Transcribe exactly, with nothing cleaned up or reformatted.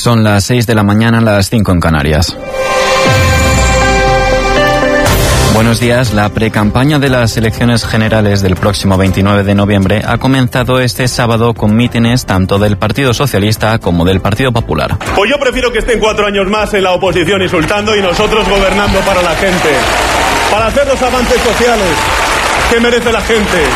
Son las seis de la mañana, las cinco en Canarias. Buenos días. La precampaña de las elecciones generales del próximo veintinueve de noviembre ha comenzado este sábado con mítines tanto del Partido Socialista como del Partido Popular. Pues yo prefiero que estén cuatro años más en la oposición insultando y nosotros gobernando para la gente, para hacer los avances sociales que merece la gente.